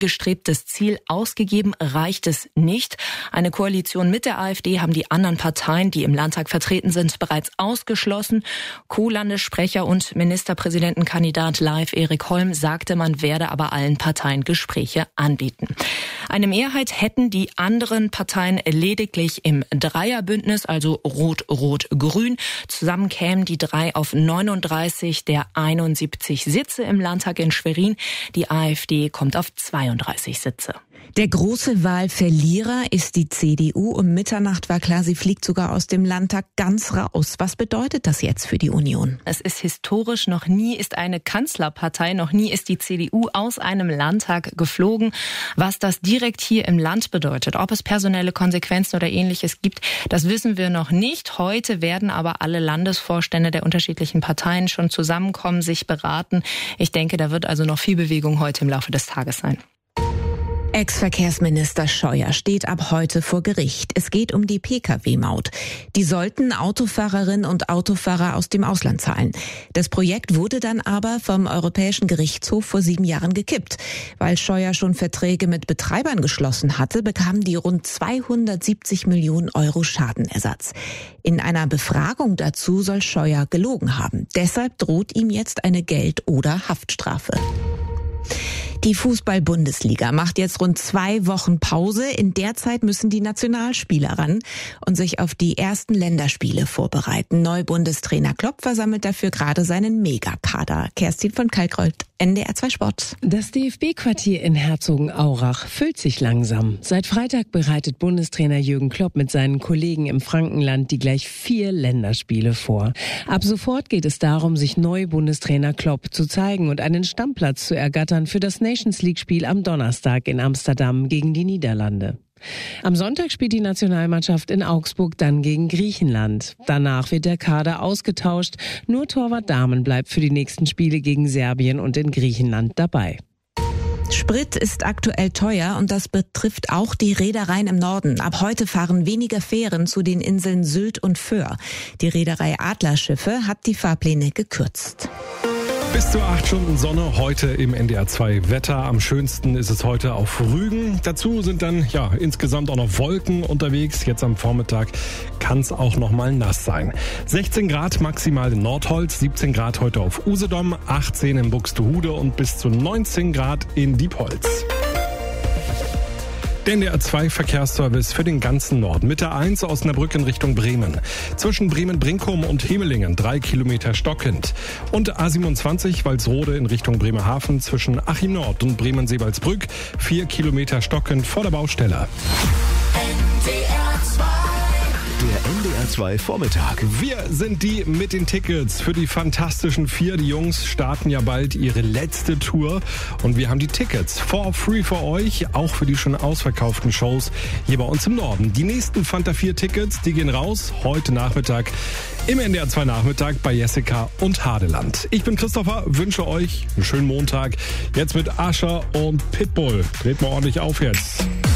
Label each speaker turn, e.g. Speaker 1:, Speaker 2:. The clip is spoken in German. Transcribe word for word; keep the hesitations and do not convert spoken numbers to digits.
Speaker 1: angestrebtes Ziel ausgegeben, reicht es nicht. Eine Koalition mit der AfD haben die anderen Parteien, die im Landtag vertreten sind, bereits ausgeschlossen. Co-Landessprecher und Ministerpräsidentenkandidat Live Erik Holm sagte, man werde aber allen Parteien Gespräche anbieten. Eine Mehrheit hätten die anderen Parteien lediglich im Dreierbündnis, also Rot-Rot-Grün. Zusammen kämen die drei auf neununddreißig der einundsiebzig Sitze im Landtag in Schwerin. Die AfD kommt auf zweiunddreißig Sitze.
Speaker 2: Der große Wahlverlierer ist die C D U. Um Mitternacht war klar, sie fliegt sogar aus dem Landtag ganz raus. Was bedeutet das jetzt für die Union?
Speaker 1: Es ist historisch. Noch nie ist eine Kanzlerpartei, noch nie ist die C D U aus einem Landtag geflogen. Was das direkt hier im Land bedeutet, ob es personelle Konsequenzen oder Ähnliches gibt, das wissen wir noch nicht. Heute werden aber alle Landesvorstände der unterschiedlichen Parteien schon zusammenkommen, sich beraten. Ich denke, da wird also noch viel Bewegung heute im Laufe des Tages sein.
Speaker 2: Ex-Verkehrsminister Scheuer steht ab heute vor Gericht. Es geht um die Pkw Maut. Die sollten Autofahrerinnen und Autofahrer aus dem Ausland zahlen. Das Projekt wurde dann aber vom Europäischen Gerichtshof vor sieben Jahren gekippt. Weil Scheuer schon Verträge mit Betreibern geschlossen hatte, bekamen die rund zweihundertsiebzig Millionen Euro Schadenersatz. In einer Befragung dazu soll Scheuer gelogen haben. Deshalb droht ihm jetzt eine Geld- oder Haftstrafe. Die Fußball-Bundesliga macht jetzt rund zwei Wochen Pause. In der Zeit müssen die Nationalspieler ran und sich auf die ersten Länderspiele vorbereiten. Neu-Bundestrainer Klopp versammelt dafür gerade seinen Megakader. Kerstin von Kalkreuth, N D R zwei Sport.
Speaker 3: Das D F B-Quartier in Herzogenaurach füllt sich langsam. Seit Freitag bereitet Bundestrainer Jürgen Klopp mit seinen Kollegen im Frankenland die gleich vier Länderspiele vor. Ab sofort geht es darum, sich Neu-Bundestrainer Klopp zu zeigen und einen Stammplatz zu ergattern für das Nations League-Spiel am Donnerstag in Amsterdam gegen die Niederlande. Am Sonntag spielt die Nationalmannschaft in Augsburg dann gegen Griechenland. Danach wird der Kader ausgetauscht. Nur Torwart Dahmen bleibt für die nächsten Spiele gegen Serbien und in Griechenland dabei.
Speaker 2: Sprit ist aktuell teuer und das betrifft auch die Reedereien im Norden. Ab heute fahren weniger Fähren zu den Inseln Sylt und Föhr. Die Reederei Adlerschiffe hat die Fahrpläne gekürzt.
Speaker 4: Bis zu acht Stunden Sonne heute im N D R zwei Wetter. Am schönsten ist es heute auf Rügen. Dazu sind dann ja insgesamt auch noch Wolken unterwegs. Jetzt am Vormittag kann es auch noch mal nass sein. sechzehn Grad maximal in Nordholz, siebzehn Grad heute auf Usedom, achtzehn in Buxtehude und bis zu neunzehn Grad in Diepholz. Der N D R zwei Verkehrsservice für den ganzen Norden. Mit der eins Osnabrück in Richtung Bremen. Zwischen Bremen-Brinkum und Hemelingen drei Kilometer stockend. Und A siebenundzwanzig Walsrode in Richtung Bremerhaven zwischen Achim Nord und Bremen-Seebaldsbrück vier Kilometer stockend vor der Baustelle.
Speaker 5: Der N D R zwei Vormittag.
Speaker 4: Wir sind die mit den Tickets für die Fantastischen Vier. Die Jungs starten ja bald ihre letzte Tour und wir haben die Tickets for free für euch, auch für die schon ausverkauften Shows hier bei uns im Norden. Die nächsten Fanta vier Tickets, die gehen raus heute Nachmittag im N D R zwei Nachmittag bei Jessica und Hadeland. Ich bin Christopher, wünsche euch einen schönen Montag. Jetzt mit Asher und Pitbull. Dreht mal ordentlich auf jetzt.